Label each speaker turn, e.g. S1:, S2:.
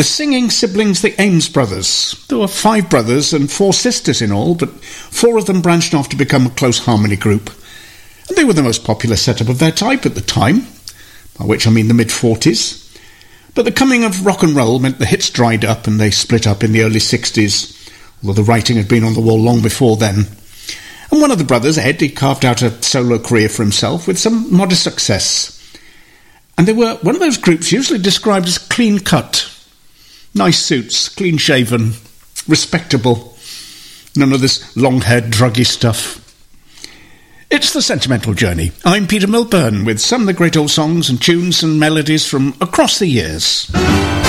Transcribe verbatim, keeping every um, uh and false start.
S1: The singing siblings, the Ames brothers. There were five brothers and four sisters in all, but four of them branched off to become a close harmony group. And they were the most popular setup of their type at the time, by which I mean the mid-forties. But the coming of rock and roll meant the hits dried up and they split up in the early sixties, although the writing had been on the wall long before then. And one of the brothers, Ed, he carved out a solo career for himself with some modest success. And they were one of those groups usually described as clean-cut. Nice suits, clean-shaven, respectable. None of this long-haired druggy stuff. It's The Sentimental Journey. I'm Peter Milburn with some of the great old songs and tunes and melodies from across the years.